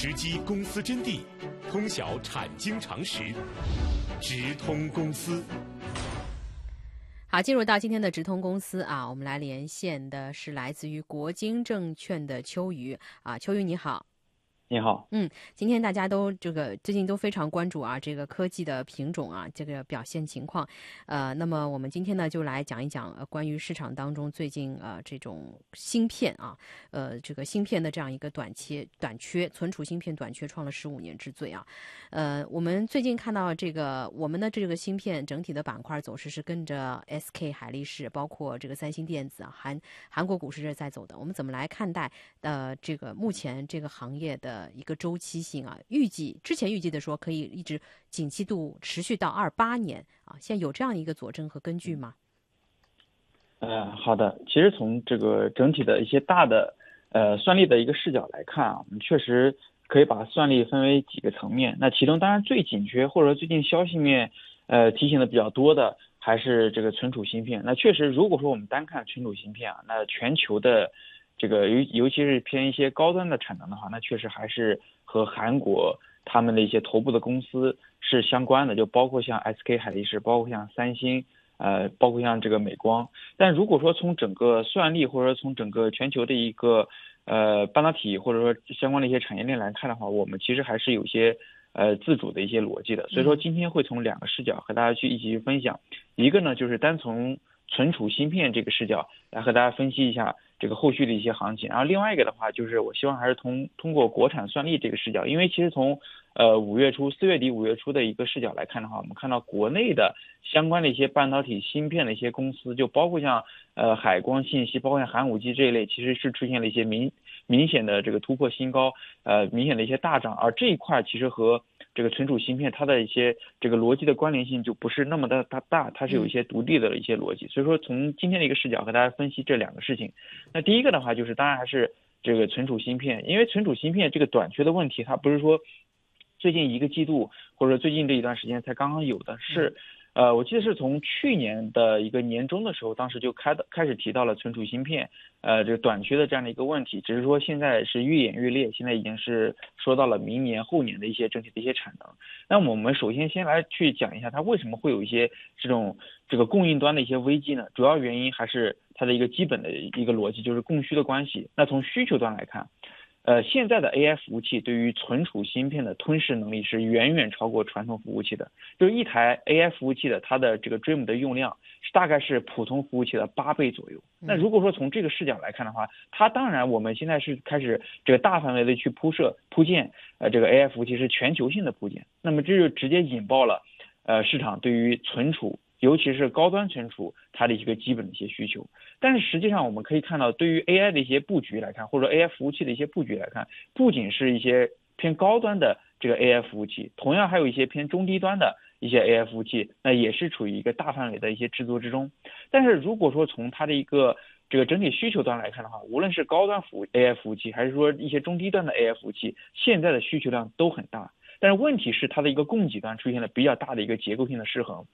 直击公司真谛，通晓产经常识，直通公司。 好，进入到今天的直通公司啊，我们来连线的是来自于国金证券的秋雨啊，秋雨你好。 你好， 今天大家都最近都非常关注啊，这个科技的品种啊，这个表现情况，那么我们今天呢就来讲一讲关于市场当中最近这种芯片啊，这个芯片的这样一个短缺，存储芯片短缺创了15年之最啊，我们最近看到我们的这个芯片整体的板块走势是跟着 SK 海力士，包括这个三星电子啊，韩国股市是在走的，我们怎么来看待这个目前这个行业的一个周期性啊，之前预计的说可以一直景气度持续到28年啊，现在有这样一个佐证和根据吗？ 好的，其实从这个整体的一些大的算力的一个视角来看啊，我们确实可以把算力分为几个层面。那其中当然最紧缺或者最近消息面提醒的比较多的还是这个存储芯片。那确实如果说我们单看存储芯片啊，那全球的这个尤其是偏一些高端的产能的话，那确实还是和韩国他们的一些头部的公司是相关的，就包括像 SK 海力士，包括像三星，包括像这个美光。但如果说从整个算力或者说从整个全球的一个半导体或者说相关的一些产业链来看的话，我们其实还是有些自主的一些逻辑的。所以说今天会从2个视角和大家一起去分享，一个呢就是单从存储芯片这个视角来和大家分析一下这个后续的一些行情，然后另外一个的话就是我希望还是通过国产算力这个视角，因为其实从4月底5月初的一个视角来看的话，我们看到国内的相关的一些半导体芯片的一些公司，就包括像海光信息，包括像寒武纪这一类，其实是出现了一些明显的这个突破新高，明显的一些大涨，而这一块其实和这个存储芯片它的一些这个逻辑的关联性就不是那么的大，它是有一些独立的一些逻辑。所以说从今天的一个视角和大家分析这2个事情。那第一个的话就是当然还是这个存储芯片，因为存储芯片这个短缺的问题，它不是说最近1个季度或者最近这一段时间才刚刚有的，是我记得是从去年的一个年中的时候，当时就开始提到了存储芯片这个短缺的这样的一个问题，只是说现在是愈演愈烈，现在已经是说到了明年后年的一些整体的一些产能。那我们首先来去讲一下它为什么会有一些这个供应端的一些危机呢？主要原因还是它的一个基本的一个逻辑，就是供需的关系。那从需求端来看，现在的 AI 服务器对于存储芯片的吞噬能力是远远超过传统服务器的，就是一台 AI 服务器的它的这个 DRAM 的用量大概是普通服务器的8倍左右。那如果说从这个视角来看的话，它当然我们现在是开始这个大范围的去铺建这个 AI 服务器是全球性的铺建，那么这就直接引爆了市场对于存储尤其是高端存储它的一个基本的一些需求。但是实际上我们可以看到，对于 AI 的一些布局来看，或者 AI 服务器的一些布局来看，不仅是一些偏高端的这个 AI 服务器，同样还有一些偏中低端的一些 AI 服务器，那也是处于一个大范围的一些制作之中。但是如果说从它的一个这个整体需求端来看的话，无论是高端AI 服务器，还是说一些中低端的 AI 服务器，现在的需求量都很大。但是问题是它的一个供给端出现了比较大的一个结构性的失衡，